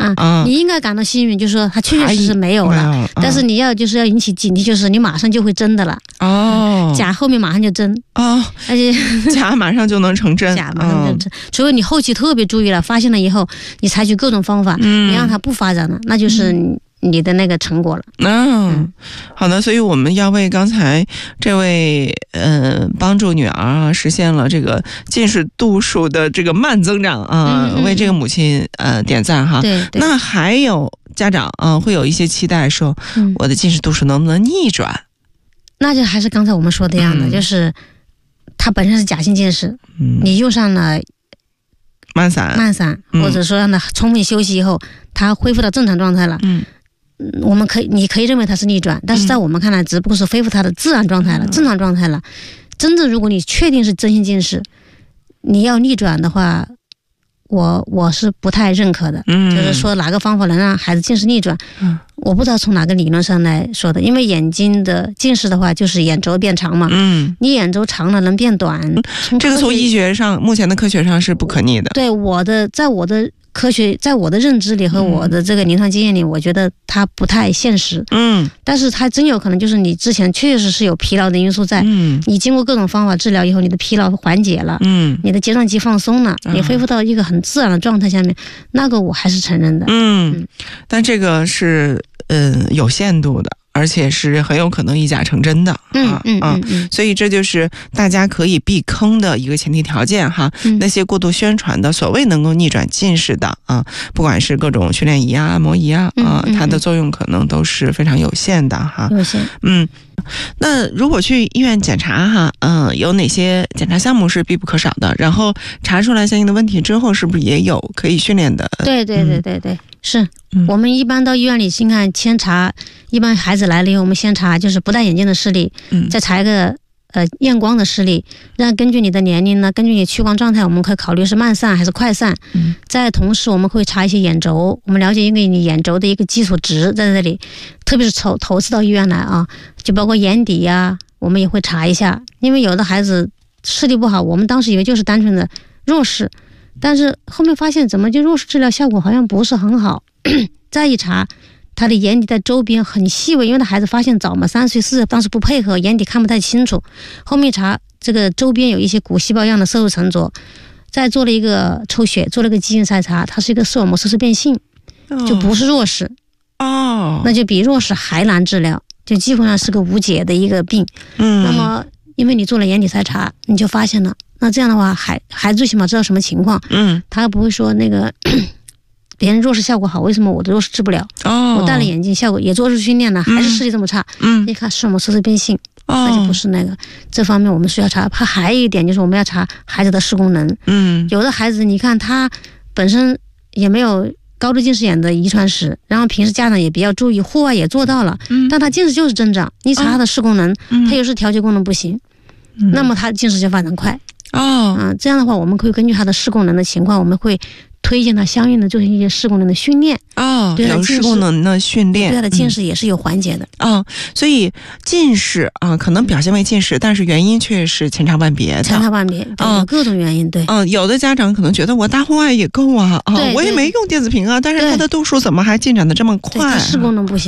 你应该感到幸运，就是说它确确实实没有了，但是你要就是要引起警惕，就是你马上就会真的了假后面马上就真而且假马上就能成真， 假马上就真，除非你后期特别注意了，发现了以后，你采取各种方法，你让它不发展了，那就是你的那个成果了。 好的，所以我们要为刚才这位帮助女儿实现了这个近视度数的这个慢增长为这个母亲点赞哈。 对， 那还有家长会有一些期待说，我的近视度数能不能逆转？ 那就还是刚才我们说的样的，就是它本身是假性近视，你用上了慢散， 或者说让它充分休息以后，它恢复到正常状态了。你可以认为它是逆转，但是在我们看来，只不过是恢复它的自然状态了，正常状态了。真正如果你确定是真性近视，你要逆转的话，我是不太认可的。就是说哪个方法能让孩子近视逆转，我不知道从哪个理论上来说的，因为眼睛的近视的话就是眼轴变长嘛，你眼轴长了能变短， 这个从医学上目前的科学上是不可逆的。 对，在我的科学，在我的认知里和我的这个临床经验里，我觉得它不太现实。但是它真有可能就是你之前确实是有疲劳的因素在，你经过各种方法治疗以后，你的疲劳缓解了，你的睫状肌放松了，你恢复到一个很自然的状态下面，那个我还是承认的。 但这个是有限度的，而且是很有可能以假成真的。所以这就是大家可以避坑的一个前提条件哈。那些过度宣传的所谓能够逆转近视的不管是各种训练仪按摩仪它的作用可能都是非常有限的哈。 有限。 那如果去医院检查哈，有哪些检查项目是必不可少的？然后查出来相应的问题之后，是不是也有可以训练的？ 对，是。我们一般到医院里先查，一般孩子来了以后，我们先查就是不戴眼镜的视力，再查一个验光的视力，让根据你的年龄呢，根据你屈光状态，我们可以考虑是慢散还是快散。在同时我们会查一些眼轴，我们了解一个你眼轴的一个基础值在这里，特别是头次到医院来就包括眼底我们也会查一下，因为有的孩子视力不好，我们当时以为就是单纯的弱视，但是后面发现怎么就弱视治疗效果好像不是很好。再一查，他的眼底在周边很细微，因为他孩子发现早嘛，3岁4岁当时不配合，眼底看不太清楚。后面查这个周边有一些骨细胞样的色素沉着，再做了一个抽血，做了个基因筛查，它是一个视网膜色素变性，就不是弱视那就比弱视还难治疗，就基本上是个无解的一个病。那么因为你做了眼底筛查，你就发现了，那这样的话孩子最起码知道什么情况，他不会说那个别人弱视效果好，为什么我的弱视治不了？我戴了眼镜效果也做弱视训练了，还是视力这么差。一看视网膜色素变性，那就不是那个。这方面我们需要查。还有一点就是我们要查孩子的视功能。有的孩子你看他本身也没有高度近视眼的遗传史，然后平时家长也比较注意，户外也做到了，但他近视就是增长。你查他的视功能，他有时调节功能不行，那么他近视就发展快。这样的话我们可以根据他的视功能的情况，我们会推荐他相应的就是一些视功能的训练。 有视功能的训练， 对他的近视也是有缓解的。 所以近视可能表现为近视，但是原因却是千差万别的。 千差万别，有各种原因。对， 有的家长可能觉得我大户外也够我也没用电子屏但是他的度数怎么还进展的这么快？ 他视功能不行。